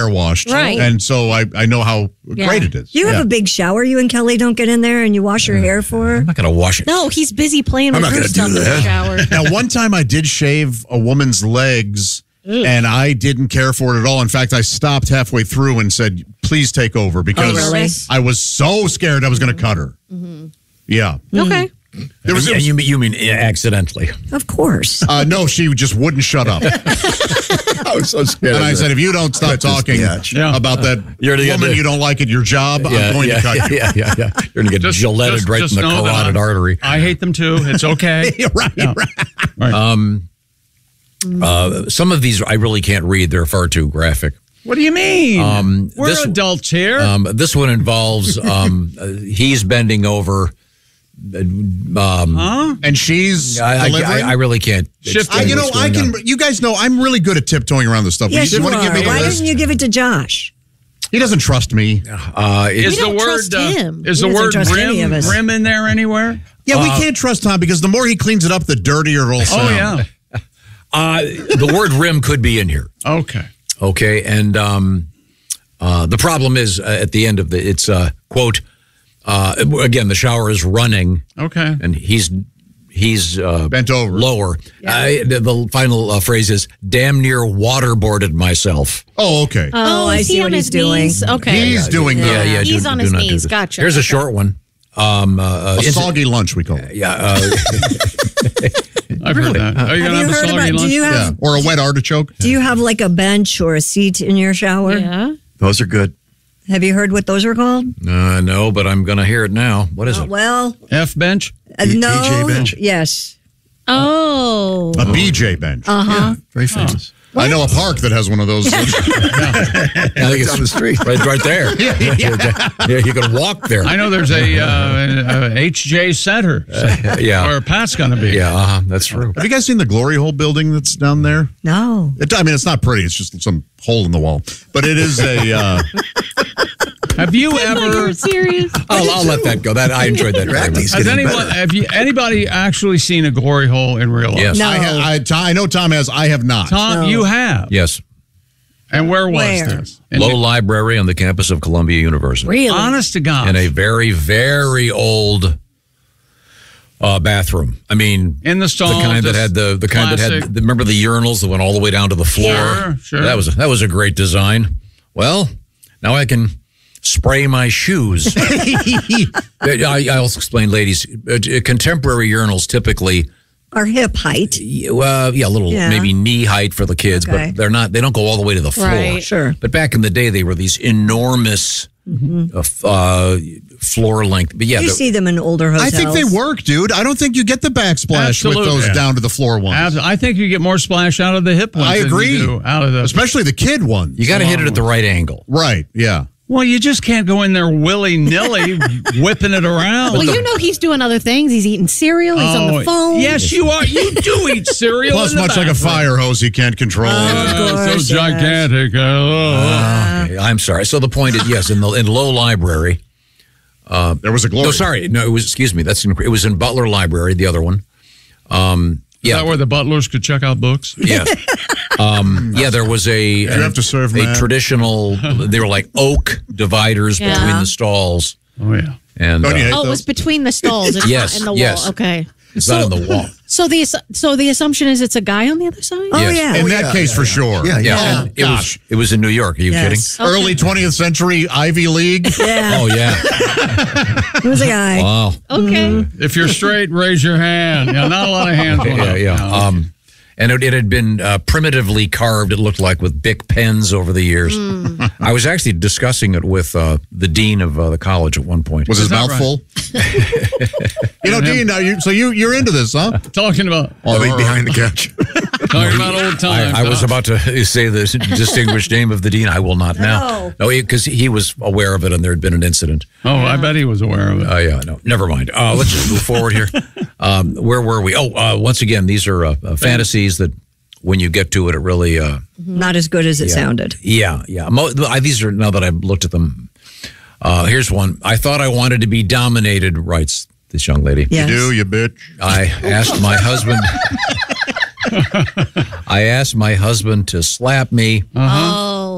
car washed. Right. And so I know how great it is. You have a big shower. You and Kelly don't get in there and you wash your hair for her? I'm not going to wash it. No, he's busy playing with her stuff in the shower. Now, one time I did shave a woman's legs, and I didn't care for it at all. In fact, I stopped halfway through and said, please take over, because I was so scared I was going to cut her. Yeah. Okay. There was, you mean accidentally? Of course. No, she just wouldn't shut up. I was so scared. And I said, if you don't stop talking about that woman you don't like at your job, I'm going to cut you. Yeah. You're going to get gilletted right in the carotid artery. I hate them too. It's okay. Right. Some of these I really can't read. They're far too graphic. What do you mean? We're adults here. This one involves he's bending over. And she's I really can't. You guys know I'm really good at tiptoeing around this stuff. Yes, you want to give me the Why list? didn't you give it to Josh? He doesn't trust me. Is the word rim in there anywhere? Yeah, we can't trust Tom because the more he cleans it up, the dirtier it'll sound. The word rim could be in here. Okay, and the problem is at the end of it's quote. Again, the shower is running. Okay. And he's bent over lower. The final phrase is damn near waterboarded myself. Oh, okay. Oh, I see what he's doing. Okay. He's doing that. Yeah. He's on his knees. Gotcha. Here's a short one. A soggy lunch, we call it. Yeah. I've heard that. Are you going to have a soggy lunch? Do you have, or a wet artichoke? Do you have like a bench or a seat in your shower? Yeah. Those are good. Have you heard what those are called? No, but I'm going to hear it now. What is it? Well, F bench? No. BJ bench? Yes. Oh. A BJ bench. Uh-huh. Very famous. I know a park that has one of those. I think it's on the street. Right there. Yeah, you can walk there. I know there's a HJ Center. Or Pat's going to be. Yeah, that's true. Have you guys seen the Glory Hole building that's down there? No. It's not pretty. It's just some hole in the wall. But it is a... Have you ever... You're serious? I'll let that go. I enjoyed that. Has anybody actually seen a glory hole in real life? Yes. No. I know Tom has. I have not. Tom, you have? Yes. And where was this? Low Library on the campus of Columbia University. Really? Honest to God. In a very, very old bathroom. I mean, in the stall, the kind that had remember the urinals that went all the way down to the floor. Sure. That was a great design. Well, now I can spray my shoes. I'll explain, ladies. Contemporary urinals typically Are hip height. Maybe knee height for the kids, but they don't go all the way to the floor. Right. Sure. But back in the day, they were these enormous floor length. But yeah, You see them in older hotels. I think they work, dude. I don't think you get the backsplash with those down to the floor ones. I think you get more splash out of the hip ones. I agree. Than you do out of the, especially the kid ones. You got to hit it at the right angle. Right. Yeah. Well, you just can't go in there willy-nilly whipping it around. Well, you know he's doing other things. He's eating cereal. He's on the phone. Yes, you are. You do eat cereal. Plus, much like a fire hose, he can't control. So gigantic. Okay, I'm sorry. So the point is, yes, in Low Library, there was a glory. No, sorry. No, it was. Excuse me. It was in Butler Library. The other one. Is that where the butlers could check out books? Yeah. There was you have to serve a traditional. They were like oak dividers between the stalls. Oh yeah. And it was between the stalls. It's not in the wall. Okay. It's not in the wall. So the assumption is it's a guy on the other side? Oh, yeah. In that case, for sure. Yeah. And it was in New York. Are you kidding? Okay. Early 20th century Ivy League. Yeah. Oh, yeah. It was a guy. Wow. Okay. If you're straight, raise your hand. Yeah, not a lot of hands. Yeah. And it had been primitively carved, it looked like, with Bic pens over the years. I was actually discussing it with the dean of the college at one point. Was his mouth full? Dean, you're into this, huh? Talking about... behind the couch. Talking about old times. I was about to say the distinguished name of the dean. I will not now. No, because he was aware of it and there had been an incident. Oh, I bet he was aware of it. No, never mind. Let's just move forward here. Where were we? Once again, these are fantasies that when you get to it, it really... Not as good as it sounded. Yeah. These are, now that I've looked at them, here's one. I thought I wanted to be dominated, writes this young lady. Yes. You do, you bitch. I asked my husband... I asked my husband to slap me. Oh.